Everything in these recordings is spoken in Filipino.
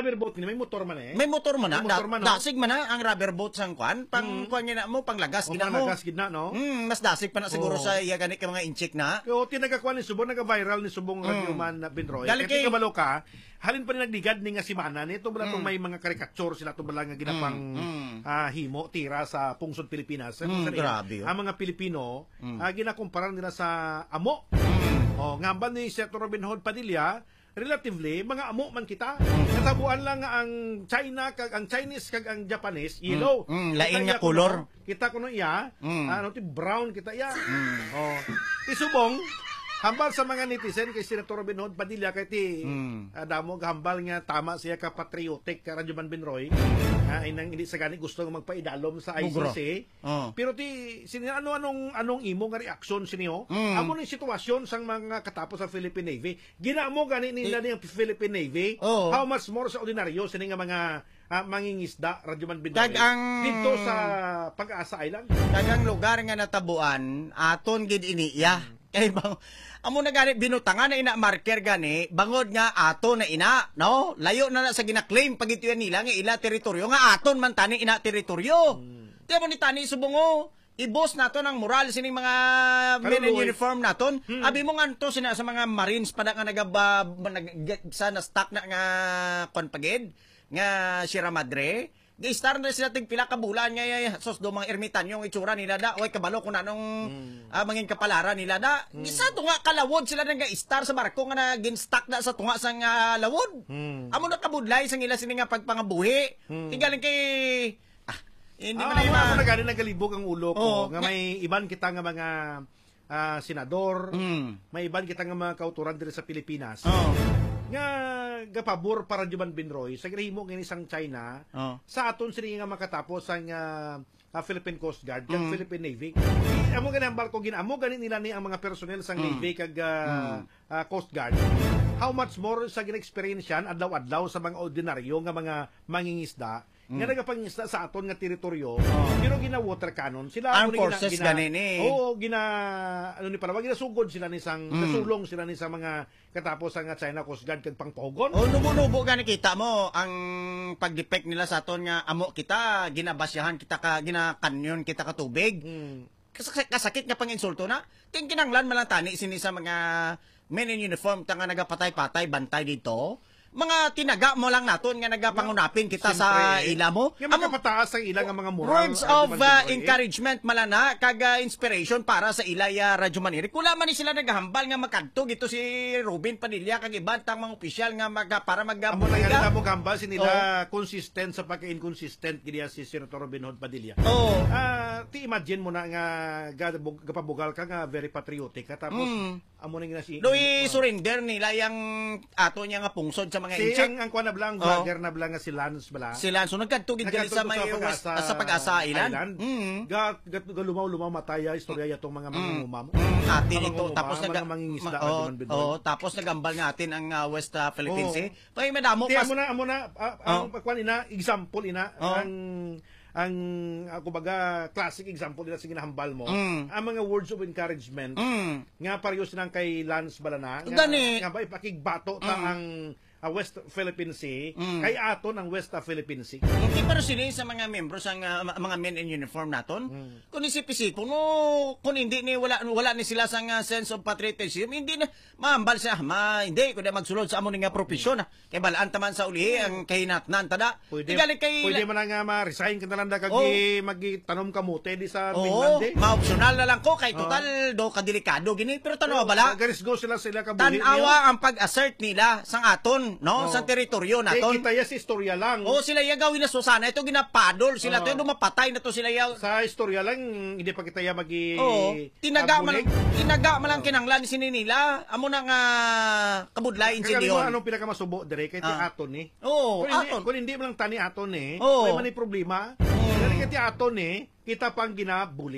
rubber boat ni may motor man eh. May motor man na. May motor man, no? Dasig man na ang rubber boat sang kwan. Pang kwan niya na mo, panglagas gina mo. Panglagas gina, no? Mas dasig pa na siguro sa iya ganit ka mga inchik na. Kaya tinagakwan ni Subong, nag-viral ni Subong Radyoman na Binroy. Galing Kaya kay- kabalo ka, halin pa rin nagligad ni nga si Mana. Ito bala may mga karikature sila ito bala nga ginapang himo, tira sa pungsod Pilipinas. Grabe yun. Ang mga Pilipino, ginakumpara nila sa amo. Ngamba ni Senator Robin Hood Padilla, relatively, mga amo man kita. Katabuan lang nga ang China, ang Chinese, kag ang Japanese, yellow. Lain nga color. Kita kuno iya, brown kita iya. Isubong, hambal sa mga netizen kay Senator Robin Hood Padilla kay ti damo hambal nga tama siya ka patriotic ka Radyoman Binroy. Inang hindi sa gani gusto nga magpaidalom sa ICC. Pero ti anong imo nga reaksyon siniyo? Amo ni sitwasyon sang mga katapos sa Philippine Navy. Ginaamo gani nila ni ang Philippine Navy. How much more sa ordinaryo sini nga mga mangingisda Radyoman Binroy dito sa Pag-asa Island. Dagang lugar nga natabuan aton gid iniya. Kay bang amo na gani binutangan na ina marker gani bangod nga aton na ina, no? Layo na sa gina-claim pagituyan nila nga ila teritoryo nga aton man tani ina teritoryo. Di mo ni tani subongo ibos naton ang moral sining mga men in uniform naton. Abi mo nganto sina sa mga Marines pa nga sa na-stock na nga konpagid nga Sierra Madre. Gi-star na sila tig pila ka bulan nga sos do mga ermitanyo yung itsura nila da oy kabalo kun anong mangin kapalaran nila da. Gisa tunga kalawod sila nga star sa barko nga gin-stock na sa tunga sang lawod. Amo na kabudlay sang ila sini nga pagpangabuhi. Tigaling kay hindi man na gani nagalibog ang ulo ko nga may iban kita nga mga senador, may iban kita nga mga kauturan diri sa Pilipinas. Nga gapabor para Radyoman Binroy sa grehimo ng isang China sa aton sini nga makatapos ang Philippine Coast Guard kag Philippine Navy. Amo gani ang barko ginamo gani nila ni ang mga personnel sang Navy kag Coast Guard. How much more sa gina-experience yan adlaw-adlaw sa mga ordinaryo nga mga mangingisda nga nagapangisda sa aton nga teritoryo pero gina-water cannon sila armed forces ganini. Ano ni Palawan ginasugod sila ni sang nasulong sila ni sa mga katapos ang China Coast Guard kag pangpogon. Nubo-nubo gani kita mo ang pagdepek nila sa aton nga amo kita ginabasyahan kita ka ginakanyon kita ka tubig. Kasakit nga panginsulto na. Kinanglan man lang tani sini sa mga men in uniform ta nga nagapatay-patay bantay dito. Mga tinaga mo lang naton nga nagapangunapin kita sa ila mo. Nga magkapataas ang ilang mga moral. Words of encouragement malana kag inspiration para sa ilaya Radyoman Iri. Kula man ni sila nagahambal nga makadto gito si Robin Padilla kag iban tang mga opisyal nga para amo na nga mo gambal si nila consistent sa pagka-inconsistent gid si Senator Robin Hood Padilla. Ti imagine mo na nga gapabugal ka nga very patriotic ka tapos amo na nga si Doy surrender nila yang ato niya nga pungsod sa mga incheck. Ang kuan na blang vlogger na blang nga si Lance bala. Si Lance nagkadtugid gali sa may sa Pag-asa Island. Lumaw mataya istorya yatong mga mangumam. Atin ito tapos mangingisda tapos nagambal nga atin ang West Philippine Sea. Pay madamo pas. Amo na ang kuan ina example ina ang kumbaga classic example nila sa ginahambal mo ang mga words of encouragement nga parehas nang kay Lance Balana nga ba ipakigbato ta ang West Philippine Sea kay aton ang West Philippine Sea. Hindi pero sila sa mga membros ang mga men in uniform naton. Kung isip-isipon kung hindi ni wala ni sila sa sense of patriotism, hindi na maambal siya. Hindi ko na magsulod sa amo nga profesyon. Kay balaan taman sa uli ang kahinatnan tada. Pwede man nga ma-resign ka na lang kag magtanom kamote di sa Finland. Ma-optional na lang ko kay total do kadelikado gini pero tanawa bala. Garisgo sila kabuhi. Tanawa ang pag-assert nila sang aton sa teritoryo naton. Kita ya sa istorya lang. Sila ya gawin na susana ito ginapadol sila to dumapatay na to sila ya. Sa istorya lang hindi pa kita ya tinaga man lang kinanglan sini nila. Amo na nga kabudlain si Leon. Anong pinakamasubo dire kay ti aton ni? Aton. Kung hindi man lang tani aton ni, may man problema. Kay ti aton ni, kita pang ginabuli.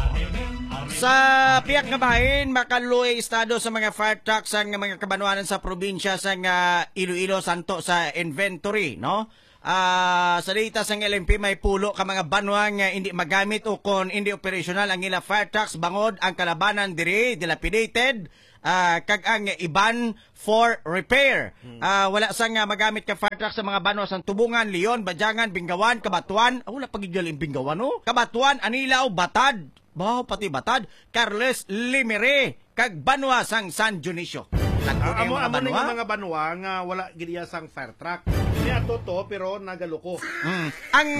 Sa piyak nga bahin, makaluoy estado sa mga fire trucks ang mga kabanwanan sa probinsya sa Iloilo Santo sa inventory, no? Sa data sang LMP may pulo ka mga banwa nga hindi magamit o kon hindi operational ang ila fire trucks bangod ang kalabanan diri dilapidated kag ang iban for repair. Wala sang magamit ka fire trucks sa mga banwa sang Tubungan, Leon, Badyangan, Bingawan, Kabatuan. Wala pagidol yung Bingawan no. Kabatuan, Anilaw, Batad. Pati Batad, Carles, Limere, kag banwa sang San Dionisio. Amo ning mga banwa nga wala gid sang fire truck. Niya to pero nagaluko. Ang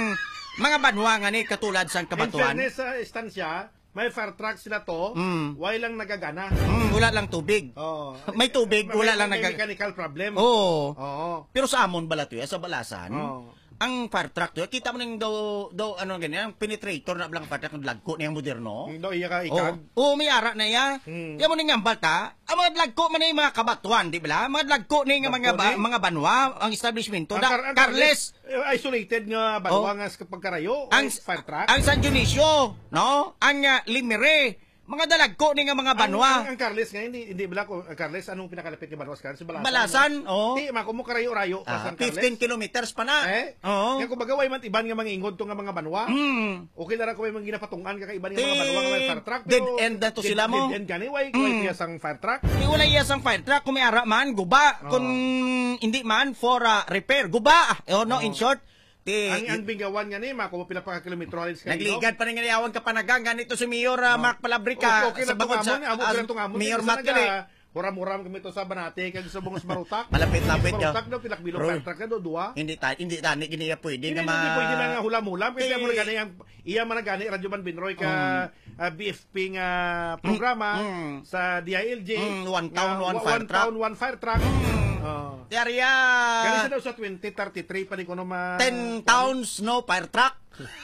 mga banwa nga ni katulad sang Kabatuan. In fairness sa istansya, may fire truck sila to, wala lang nagagana. Wala lang tubig. Oh. May tubig, wala lang may mechanical problem. Oo. Oo. Pero sa amon bala to sa Balasan. Oo. Ang fire truck to, kita mo ning daw ano ganyan, penetrator na blang fire truck ng lagko niyang moderno. Daw iya ka ikag. Oo, may ara na ya. Kaya mo ning ambal ta, ang mga lagko man ay mga Kabatuan, di ba? Mga lagko ni nga mga banwa, ang establishmento da Carles isolated nga banwa nga sa pagkarayo ang fire truck. Ang San Dionisio, no? Ang Limere, mga dalagko ni nga mga banwa. Ang Carles nga hindi bala ko Carles anong pinakalapit ni Banwas kan si Balasan. Balasan, oh. Di man ko mo karayo-rayo pa San Carles. 15 kilometers pa na. Oo. Kaya kung bagaway man iban nga mga ingod to nga mga banwa. Okay na ra ko may mga ginapatungan ka iban nga mga banwa nga may fire truck. Dead end na to sila mo. Dead end gani way kuya sang fire truck. Di wala iya sang fire truck kung may ara man guba kung hindi man for repair guba. No, in short. Ang Bingawan nga ni mako pila pa ka kilometro halin sa nagligad pa ning yawan ka panagang ganito si Mayor Mark Palabrica sa bangod sa Mayor Mark kali. Huram-huram kami to sa Banate kag sa Bungos Marutak. Malapit-lapit ka. Marutak daw pilakbilong fire truck na do duwa. Hindi tani giniya pwede nga Hindi pwede na nga hulam-hulam kasi mo gani ang iya man gani Radyo Man Binroy ka BFP nga programa sa DILG. One town one fire truck. Tiarya. Gani sa daw sa 2033 pa ni kuno 10 towns no fire truck.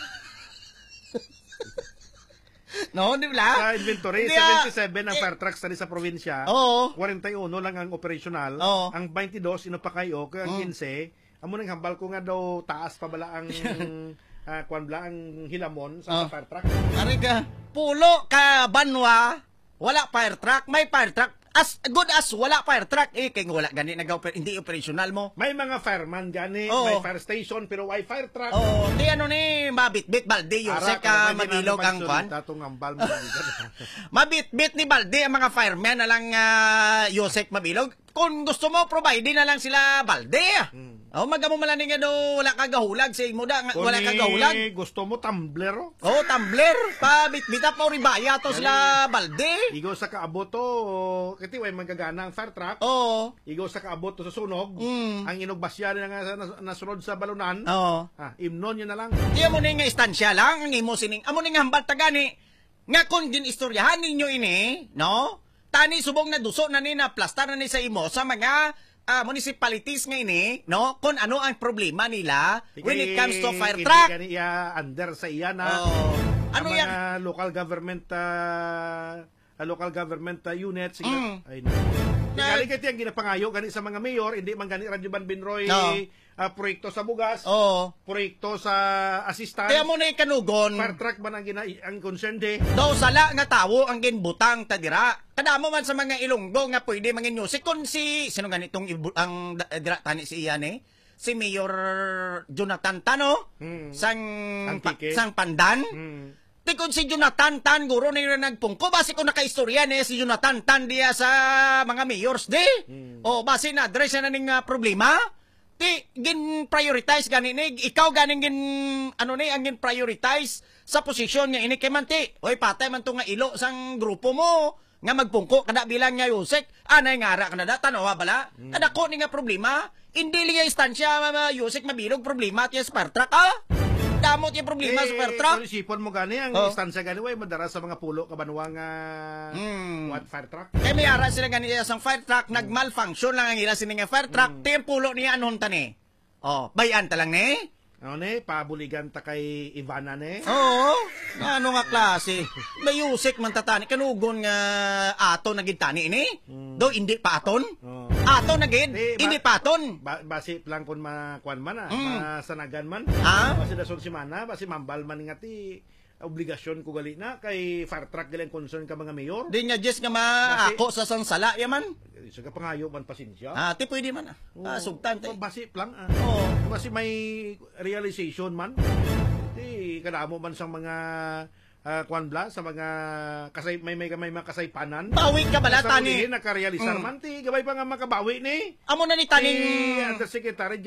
No, di ba? Sa inventory, 77 ang fire trucks sa probinsya. Oo. 41 lang ang operational. Oo. Ang 22 ino pa kayo, kaya 15, amo nang hambal ko nga daw taas pa bala ang kwan bala ang hilamon sa fire truck. Ari ka, pulo ka banwa, wala fire truck, may fire truck. As good as wala fire truck kay wala gani hindi operational mo. May mga fireman gani, may fire station pero why fire truck? Di ano ni mabitbit balde yung sa ka mabilog ang kwan. Mabitbit ni balde ang mga fireman na lang Yosek Mabilog. Kung gusto mo provide na lang sila balde. Magamo man nga do wala ka gahulag sa imo da wala ka gahulag. Gusto mo tumbler? Tumbler pa bitbita pa ribaya to sila balde. Igo sa kaabot to kiti way magagana ang fire truck. Igo sa kaabot to sa sunog. Ang inugbasya nga nasunod sa balunan. Imnon yun na lang. Di mo ni nga istansya lang ang imo sining. Amo ni nga hambal tagani. Nga kung din istoryahan ninyo ini, no? Tani subong na duso na ni na plastar na ni sa imo sa mga municipalities nga ini, no? Kung ano ang problema nila when it comes to fire truck. Hindi iya under sa iya na ano yan? Local government units. Ay na. Tingali kaya ang ginapangayo gani sa mga mayor, hindi man gani Radyo Man Binroy proyekto sa bugas, proyekto sa assistance. Kaya mo na ikanugon. Fire truck man ang concern de. Daw sala nga tawo ang ginbutang tadira. Kadamo man sa mga Ilonggo nga pwede mangin music kun sino ganitong ang dira tani si iyan si Mayor Jonathan Tano sang Pandan. Tikon si Jonathan Tan guro na nagpungko basi ko nakaistorya si Jonathan Tan diya sa mga mayors de. Basi na address na ning problema. Ti gin prioritize gani ni ikaw ganing gin ano ni ang gin prioritize sa posisyon nga ini kay man ti. Oy patay man to nga ilo sang grupo mo nga magpungko kada bilang nga Yusek. Anay nga ara kada tanawa bala. Kada ko ni nga problema. Hindi liya instansya Yusek mabilog problema ti sa fire truck damot yung problema sa fire truck. Isipon mo gani ang istansya gani way madara sa mga pulo kabanwang fire truck. Kaya may ara sila gani sa fire truck nagmalfunction lang ang ila sining fire truck ti pulo niya anon tani. Bayan ta lang ni. Pabuligan ta kay Ivana ne. Ano nga klase? May Yusek man tatani kanugon nga ato nagitani ini. Do hindi pa aton. Ato nagid hindi pa aton. Basi lang kun makuan man masanagan man. Basi dason si mana, basi mambal man ngati obligasyon ko gali na kay fire truck gali ang concern ka mga mayor. Di niya just nga maako sa sansala yaman. Sa kapangayo man pasensya. Ti pwede man. Sugtan tay. Basi lang. Oo. Basi may realization man. Di kadamo man sa mga kwanbla sa mga may mga kasaypanan. Bawi ka bala tani. Nakarealisar man ti gabay pa nga makabawi ni. Amo na ni taning Undersecretary